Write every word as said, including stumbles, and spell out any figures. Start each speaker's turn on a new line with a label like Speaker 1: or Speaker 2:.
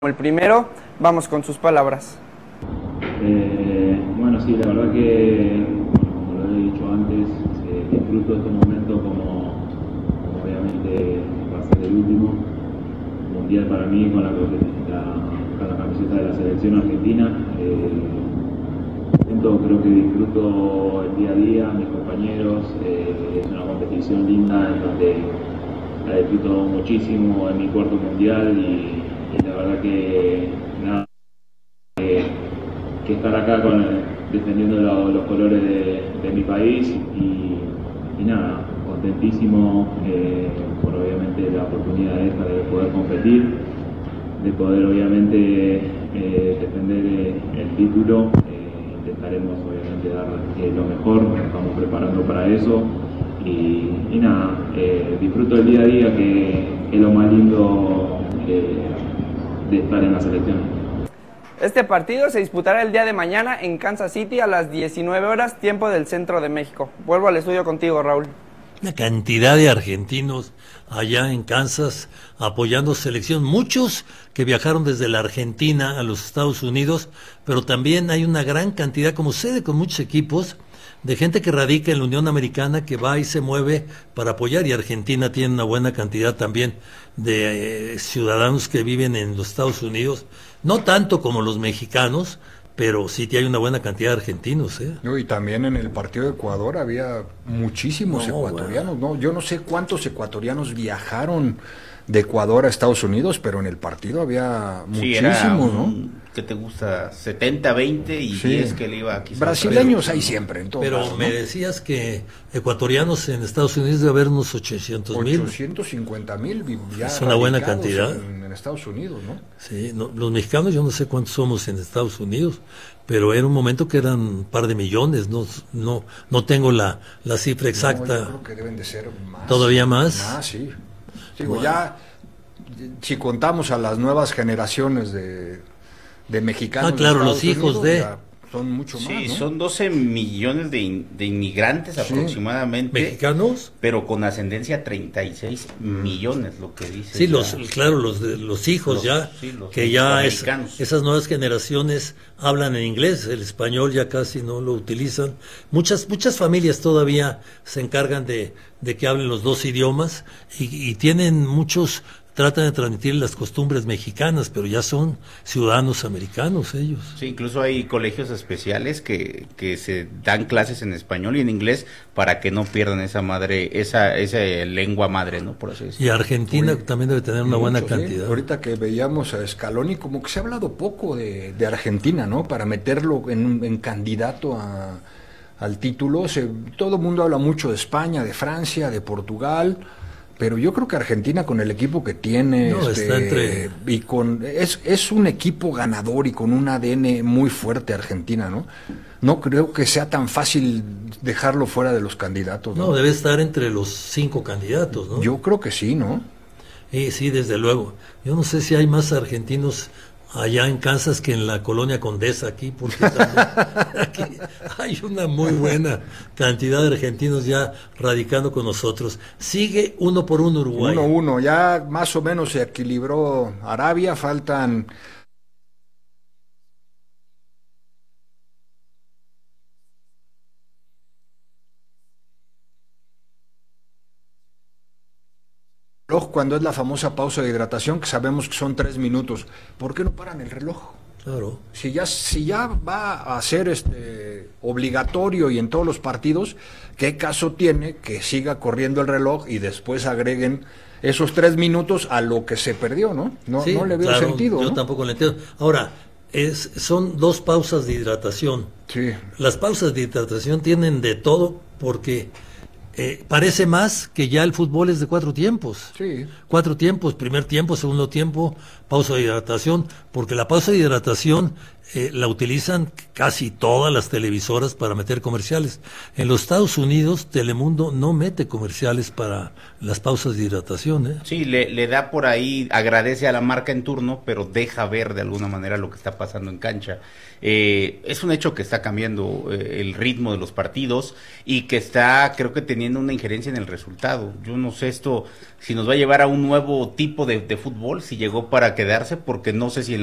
Speaker 1: El primero, vamos con sus palabras.
Speaker 2: Eh, bueno, sí, la verdad que, como lo he dicho antes, eh, disfruto este momento como, como obviamente va a ser el último mundial para mí con la, la, con la camiseta de la selección argentina. Eh, siento, creo que disfruto el día a día, mis compañeros, eh, es una competición linda en donde la disfruto muchísimo, en mi cuarto mundial y y la verdad que nada que, que estar acá con, defendiendo lo, los colores de, de mi país y, y nada, contentísimo eh, por obviamente la oportunidad esta de poder competir, de poder obviamente eh, defender eh, el título. Eh, intentaremos obviamente dar eh, lo mejor, nos estamos preparando para eso y, y nada, eh, disfruto el día a día que, que es lo más lindo eh, de estar en la selección.
Speaker 1: Este partido se disputará el día de mañana en Kansas City a las diecinueve horas, tiempo del centro de México. Vuelvo al estudio contigo, Raúl.
Speaker 3: Una cantidad de argentinos allá en Kansas apoyando selección, muchos que viajaron desde la Argentina a los Estados Unidos, pero también hay una gran cantidad, como sucede con muchos equipos, de gente que radica en la Unión Americana, que va y se mueve para apoyar, y Argentina tiene una buena cantidad también de eh, ciudadanos que viven en los Estados Unidos, no tanto como los mexicanos, pero sí hay una buena cantidad de argentinos. ¿eh?
Speaker 4: No, y también en el partido de Ecuador había muchísimos
Speaker 3: no,
Speaker 4: ecuatorianos,
Speaker 3: bueno.
Speaker 4: ¿no? Yo no sé cuántos ecuatorianos viajaron de Ecuador a Estados Unidos, pero en el partido había
Speaker 5: sí,
Speaker 4: muchísimos,
Speaker 5: un,
Speaker 4: ¿no?
Speaker 5: ¿Qué te gusta? setenta, veinte y
Speaker 4: sí.
Speaker 5: diez que le iba quizás.
Speaker 4: Brasileños hay siempre, en todo
Speaker 3: Pero
Speaker 4: caso, ¿no?
Speaker 3: me decías que ecuatorianos en Estados Unidos debe haber unos ochocientos mil.
Speaker 4: ochocientos cincuenta mil ya
Speaker 3: es una buena
Speaker 4: radicados
Speaker 3: cantidad.
Speaker 4: En, en Estados Unidos, ¿no?
Speaker 3: Sí, no, los mexicanos yo no sé cuántos somos en Estados Unidos, pero era un momento que eran un par de millones, no no no tengo la, la cifra exacta.
Speaker 4: No, yo creo que deben de ser más.
Speaker 3: ¿Todavía más?
Speaker 4: Más, sí. Digo,
Speaker 3: Bueno.
Speaker 4: ya, si contamos a las nuevas generaciones de, de mexicanos.
Speaker 3: Ah, claro,
Speaker 4: de
Speaker 3: los
Speaker 4: Estados
Speaker 3: hijos
Speaker 4: Unidos,
Speaker 3: de...
Speaker 4: ya son mucho más,
Speaker 5: Sí,
Speaker 4: ¿no?
Speaker 5: son doce millones de, in, de inmigrantes
Speaker 4: Sí.
Speaker 5: aproximadamente.
Speaker 3: ¿Mexicanos?
Speaker 5: Pero con ascendencia treinta y seis millones, lo que dice.
Speaker 3: Sí,
Speaker 5: ya.
Speaker 3: los, claro, los, de- los hijos
Speaker 5: Los-
Speaker 3: ya,
Speaker 5: sí, los
Speaker 3: que ya es,
Speaker 5: mexicanos.
Speaker 3: esas nuevas generaciones hablan en inglés, el español ya casi no lo utilizan. Muchas muchas familias todavía se encargan de, de que hablen los dos idiomas y, y tienen muchos, tratan de transmitir las costumbres mexicanas, pero ya son ciudadanos americanos ellos.
Speaker 5: Sí, incluso hay colegios especiales que, que se dan clases en español y en inglés para que no pierdan esa madre, esa, esa lengua madre, ¿no? Por así decirlo.
Speaker 3: Y Argentina
Speaker 4: Uy,
Speaker 3: también debe tener una buena
Speaker 4: Mucho, sí.
Speaker 3: cantidad.
Speaker 4: Ahorita que veíamos a Scaloni, como que se ha hablado poco de, de Argentina, ¿no? Para meterlo en, en candidato a, al título. Se, todo el mundo habla mucho de España, de Francia, de Portugal, pero yo creo que Argentina con el equipo que tiene,
Speaker 3: No,
Speaker 4: este,
Speaker 3: está entre-
Speaker 4: y con es, es un equipo ganador y con un A D N muy fuerte Argentina, ¿no? No creo que sea tan fácil dejarlo fuera de los candidatos, ¿no?
Speaker 3: No, debe estar entre los cinco candidatos, ¿no?
Speaker 4: Yo creo que sí, ¿no?
Speaker 3: Sí, sí, desde luego. Yo no sé si hay más argentinos allá en Kansas que en la colonia Condesa aquí, porque también aquí hay una muy buena cantidad de argentinos ya radicando con nosotros. Sigue uno por uno Uruguay.
Speaker 4: Uno, uno, ya más o menos se equilibró Arabia, faltan reloj cuando es la famosa pausa de hidratación, que sabemos que son tres minutos. ¿Por qué no paran el reloj?
Speaker 3: Claro.
Speaker 4: Si ya, si ya va a ser este obligatorio y en todos los partidos, ¿qué caso tiene que siga corriendo el reloj y después agreguen esos tres minutos a lo que se perdió, ¿no? No,
Speaker 3: Sí,
Speaker 4: no le veo
Speaker 3: claro,
Speaker 4: sentido,
Speaker 3: yo
Speaker 4: ¿no?
Speaker 3: tampoco le entiendo. Ahora, es, son dos pausas de hidratación.
Speaker 4: Sí.
Speaker 3: Las pausas de hidratación tienen de todo porque eh, parece más que ya el fútbol es de cuatro tiempos.
Speaker 4: Sí.
Speaker 3: Cuatro tiempos, primer tiempo, segundo tiempo, pausa de hidratación, porque la pausa de hidratación eh, la utilizan casi todas las televisoras para meter comerciales. En los Estados Unidos, Telemundo no mete comerciales para las pausas de hidratación, ¿eh?
Speaker 5: Sí, le, le da por ahí, agradece a la marca en turno, pero deja ver de alguna manera lo que está pasando en cancha. Eh, es un hecho que está cambiando eh, el ritmo de los partidos y que está, creo que teniendo teniendo una injerencia en el resultado. Yo no sé esto si nos va a llevar a un nuevo tipo de, de fútbol, si llegó para quedarse, porque no sé si en